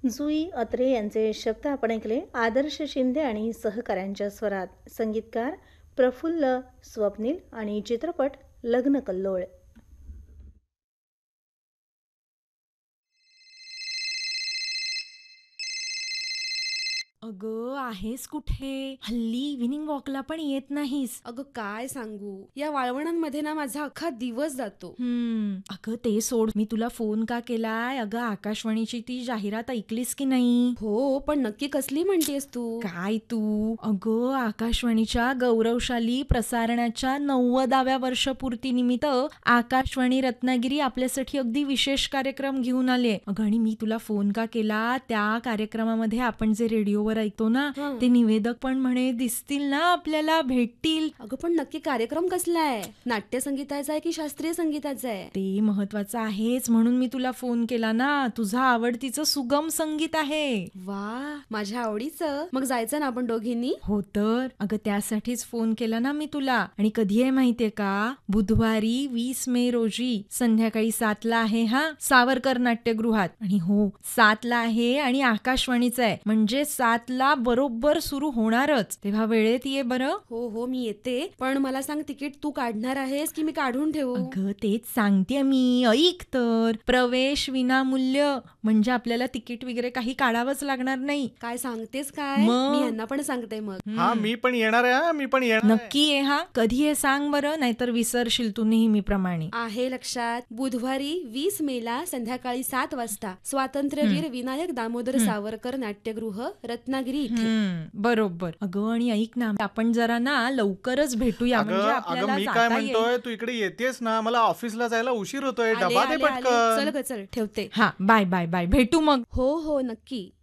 जुई अत्रे यांचे शब्द आपण ऐकले. आदर्श शिंदे आणि सहकाऱ्यांच्या स्वरात. संगीतकार प्रफुल्ल स्वप्नील आणि चित्रपट लग्न कल्लोळ. अगं आहेस कुठे? हल्ली इव्हिनिंग वॉकला पण येत नाहीस. अगं काय सांगू, या वाळवणांमध्ये ना माझा अख्खा दिवस जातो. अगं ते सोड, मी तुला फोन का केलाय? अगं आकाशवाणीची ती जाहिरात ऐकलीस की नाही? हो, पण नक्की कसली म्हणतेस तू? काय तू? अगं आकाशवाणीच्या गौरवशाली प्रसारणाच्या 90व्या वर्षपूर्तीनिमित्त आकाशवाणी रत्नागिरी आपल्यासाठी अगदी विशेष कार्यक्रम घेऊन आले. अगं आणि मी तुला फोन का केला? त्या कार्यक्रमामध्ये आपण जे रेडिओवर ऐकतो ना, ते निवेदक पण म्हणे दिसतील ना आपल्याला, भेटतील. अगं पण नक्की कार्यक्रम कसला आहे? नाट्य संगीताचा आहे की शास्त्रीय संगीताचा आहे? ते महत्वाचं आहेच, म्हणून मी तुला फोन केला ना. तुझं आवडतीचं सुगम संगीत आहे. वा, माझ्या आवडीचं. मग जायचं ना आपण दोघींनी? हो तर. अगं त्यासाठीच फोन केला ना मी तुला. आणि कधी आहे माहितीये का? बुधवारी 20 मे रोजी संध्याकाळी 7ला आहे हा, सावरकर नाट्यगृहात. आणि हो 7ला आहे आणि आकाशवाणीचं आहे, म्हणजे 7ला बरोबर सुरू होणारच. तेव्हा वेळेत ये बरं. हो हो, मी येते. पण मला सांग, तिकीट तू काढणार आहेस की मी काढून ठेवू? अगं तेच सांगते मी, ऐक तर. प्रवेश विनामूल्य, म्हणजे आपल्याला तिकीट वगैरे काही काढावंच लागणार नाही. काय सांगतेस काय? मग? मी यांना पण सांगते मग. हा मी पण येणार आहे. मी पण येणार आहे. नक्की ये हा. कधी आहे सांग बरं, नाहीतर विसरशील तू नेहमीप्रमाणे. आहे लक्षात. बुधवारी 20 मेला संध्याकाळी 7 वाजता स्वातंत्र्यवीर विनायक दामोदर सावरकर नाट्यगृह, रत्नागिरी इथे. बरोबर. अगं आणि ऐक ना, आपण जरा ना लवकरच भेटूया, म्हणजे अगं आपल्याला मी काय जाता येईल. म्हणतोय, तू इकडे येतेस ना, मला ऑफिसला जायला उशीर होतोय. आले, डबा दे आले, आले. पटकन. चल ग चल, ठेवते. हा बाय बाय बाय, भेटू मग. हो हो, नक्की.